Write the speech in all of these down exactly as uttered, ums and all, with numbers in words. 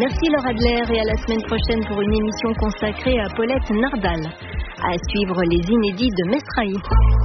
Merci Laura Adler et à la semaine prochaine pour une émission consacrée à Paulette Nardal. À suivre les inédits de Mesrahi.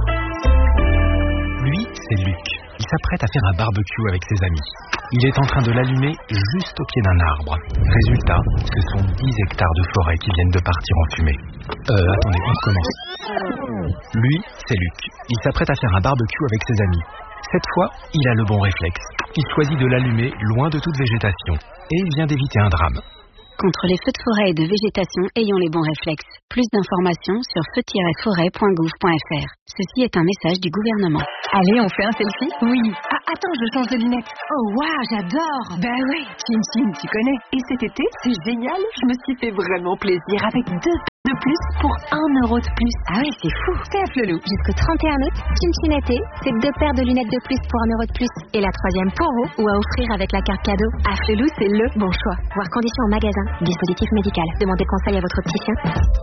Lui, c'est Luc. Il s'apprête à faire un barbecue avec ses amis. Il est en train de l'allumer juste au pied d'un arbre. Résultat, ce sont dix hectares de forêt qui viennent de partir en fumée. Euh, attendez, on recommence. Lui, c'est Luc. Il s'apprête à faire un barbecue avec ses amis. Cette fois, il a le bon réflexe. Il choisit de l'allumer loin de toute végétation. Et il vient d'éviter un drame. Contre les feux de forêt et de végétation, ayons les bons réflexes. Plus d'informations sur feu tiret forêt point gouv point f r. Ceci est un message du gouvernement. Allez, on fait un selfie ? Oui. Ah, attends, je change de lunettes. Oh, waouh, j'adore. Bah ouais. Chin Chin, tu connais. Et cet été, c'est génial. Je me suis fait vraiment plaisir avec deux de plus pour un euro de plus. Ah ouais, c'est fou. C'est à Flelou. Jusqu'au trente et un août, Chin Chin été, c'est deux paires de lunettes de plus pour un euro de plus. Et la troisième pour vous ou à offrir avec la carte cadeau. À Flelou, c'est le bon choix. Voir conditions en magasin. Dispositif médical. Demandez conseil à votre opticien.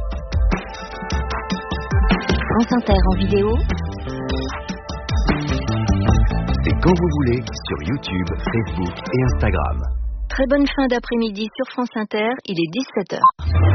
France Inter en vidéo. C'est quand vous voulez sur YouTube, Facebook et Instagram. Très bonne fin d'après-midi sur France Inter, il est dix-sept heures.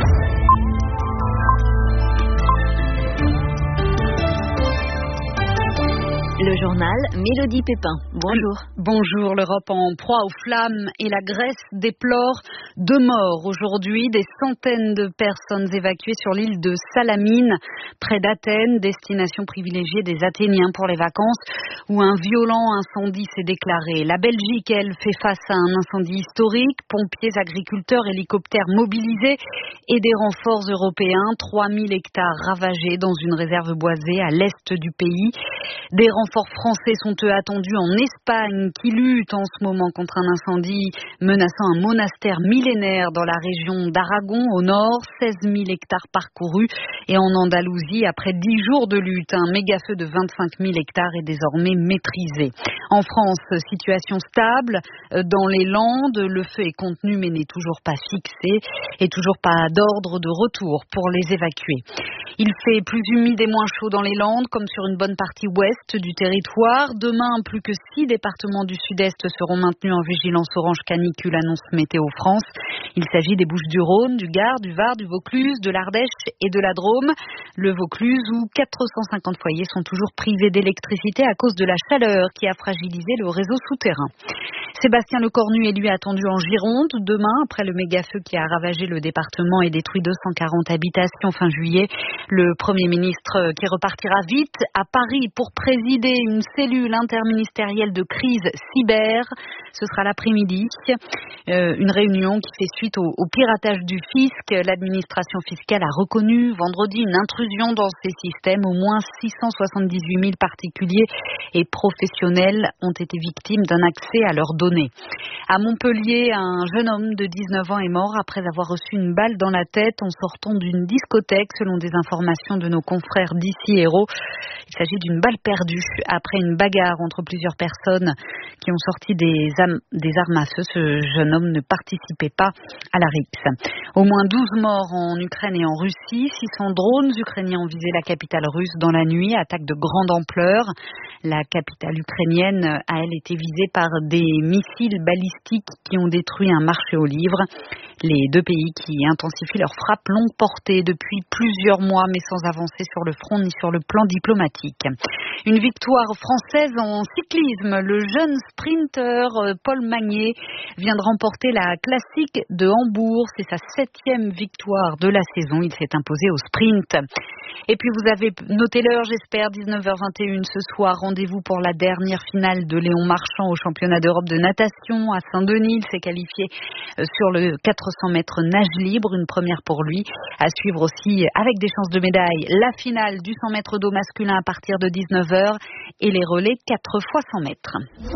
Le journal Mélodie Pépin. Bonjour. Bonjour. L'Europe en proie aux flammes et la Grèce déplore deux morts aujourd'hui. Des centaines de personnes évacuées sur l'île de Salamine, près d'Athènes, destination privilégiée des Athéniens pour les vacances, où un violent incendie s'est déclaré. La Belgique, elle, fait face à un incendie historique. Pompiers, agriculteurs, hélicoptères mobilisés et des renforts européens. trois mille hectares ravagés dans une réserve boisée à l'est du pays. Des renforts français sont eux attendus en Espagne qui lutte en ce moment contre un incendie menaçant un monastère millénaire dans la région d'Aragon au nord, seize mille hectares parcourus, et en Andalousie, après dix jours de lutte, un méga-feu de vingt-cinq mille hectares est désormais maîtrisé. En France, situation stable dans les Landes, le feu est contenu mais n'est toujours pas fixé et toujours pas d'ordre de retour pour les évacuer. Il fait plus humide et moins chaud dans les Landes, comme sur une bonne partie ouest du territoire. Demain, plus que six départements du sud-est seront maintenus en vigilance orange canicule, annonce Météo France. Il s'agit des Bouches-du-Rhône, du Gard, du Var, du Vaucluse, de l'Ardèche et de la Drôme. Le Vaucluse, où quatre cent cinquante foyers sont toujours privés d'électricité à cause de la chaleur qui a fragilisé le réseau souterrain. Sébastien Lecornu est lui attendu en Gironde demain, après le méga-feu qui a ravagé le département et détruit deux cent quarante habitations fin juillet. Le Premier ministre qui repartira vite à Paris pour présider une cellule interministérielle de crise cyber. Ce sera l'après-midi. Euh, une réunion qui fait suite au, au piratage du fisc. L'administration fiscale a reconnu vendredi une intrusion dans ces systèmes. Au moins six cent soixante-dix-huit mille particuliers et professionnels ont été victimes d'un accès à leurs données. À Montpellier, un jeune homme de dix-neuf ans est mort après avoir reçu une balle dans la tête en sortant d'une discothèque, selon des informations de nos confrères d'ici Hérault. Il s'agit d'une balle perdue après une bagarre entre plusieurs personnes qui ont sorti des, am- des armes à feu. Ce jeune homme ne participait pas à la rixe. Au moins douze morts en Ukraine et en Russie. six cents drones ukrainiens ont visé la capitale russe dans la nuit. Attaque de grande ampleur. La capitale ukrainienne a, elle, été visée par des missiles balistiques qui ont détruit un marché aux livres. Les deux pays qui intensifient leurs frappes longue portée depuis plusieurs mois, mais sans avancer sur le front ni sur le plan diplomatique. Une victoire française en cyclisme. Le jeune sprinter Paul Magnier vient de remporter la classique de Hambourg. C'est sa septième victoire de la saison. Il s'est imposé au sprint. Et puis vous avez noté l'heure, j'espère, dix-neuf heures vingt et une ce soir. Rendez-vous pour la dernière finale de Léon Marchand au championnat d'Europe de natation à Saint-Denis. Il s'est qualifié sur le quatre cents mètres nage libre, une première pour lui. À suivre aussi, avec des chances de médaille, la finale du cent mètres d'eau masculin à partir de dix-neuf heures et les relais quatre fois cent mètres.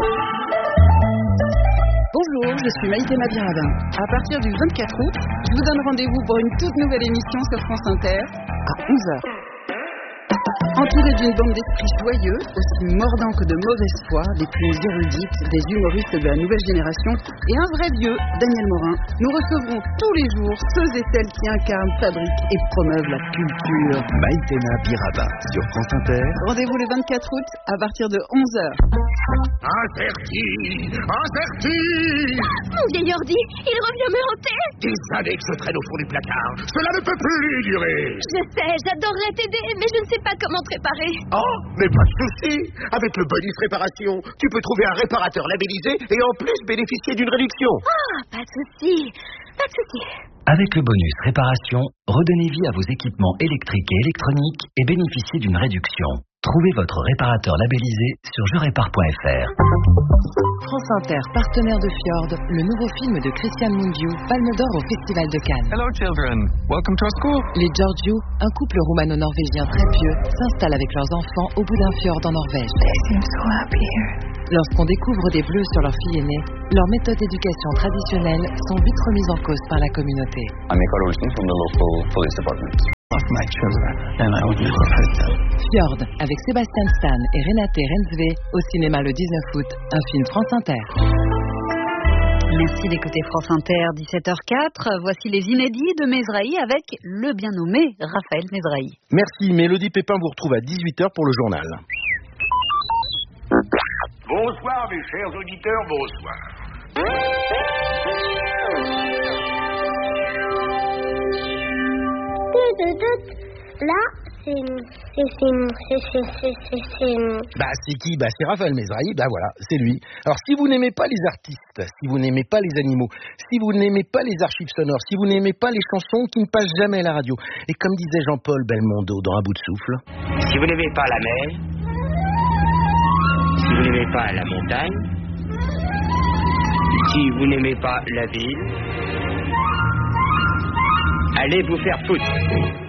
Bonjour, je suis Maïté Mabirabin. À partir du vingt-quatre août, je vous donne rendez-vous pour une toute nouvelle émission sur France Inter à onze heures. Entouré d'une bande d'esprits joyeux, aussi mordants que de mauvaise foi, des plumes érudites, des humoristes de la nouvelle génération et un vrai vieux, Daniel Morin, nous recevrons tous les jours ceux et celles qui incarnent, fabriquent et promeuvent la culture. Maïtena Biraba sur France Inter. Rendez-vous le vingt-quatre août à partir de onze heures. Averti, averti. Mon vieil ordi, il revient me hanter. Des années que je traîne au fond du placard. Cela ne peut plus durer. Je sais, j'adorerais t'aider, mais je ne sais pas comment te réparer. Oh, mais pas de souci. Avec le bonus réparation, tu peux trouver un réparateur labellisé et en plus bénéficier d'une réduction. Ah, pas de souci, pas de souci. Avec le bonus réparation, redonnez vie à vos équipements électriques et électroniques et bénéficiez d'une réduction. Trouvez votre réparateur labellisé sur je répare point f r. France Inter, partenaire de Fjord, le nouveau film de Christian Mungiu, Palme d'Or au Festival de Cannes. Hello children, welcome to our school. Les Georgiou, un couple roumano-norvégien très pieux, s'installent avec leurs enfants au bout d'un fjord en Norvège. They seem so happy here. Lorsqu'on découvre des bleus sur leur fille aînée, leurs méthodes d'éducation traditionnelles sont vite remises en cause par la communauté. I'm Mikael Olsen from the local police department. Of my children, and I would never hurt them. Fjord, avec Sébastien Stan et Renate Rensve, au cinéma le dix-neuf août, un film France Inter. Merci d'écouter France Inter, dix-sept heures quatre. Voici les inédits de Mesrahi avec le bien nommé Raphaël Mesrahi. Merci, Mélodie Pépin vous retrouve à dix-huit heures pour le journal. Bonsoir mes chers auditeurs, bonsoir. Là, c'est une... C'est une... C'est une... Bah, c'est qui? Bah, c'est Raphaël Mesrahi, bah voilà, c'est lui. Alors, si vous n'aimez pas les artistes, si vous n'aimez pas les animaux, si vous n'aimez pas les archives sonores, si vous n'aimez pas les chansons qui ne passent jamais à la radio, et comme disait Jean-Paul Belmondo dans Un bout de souffle... Si vous n'aimez pas la mer, si vous n'aimez pas la montagne, si vous n'aimez pas la ville, allez vous faire foutre.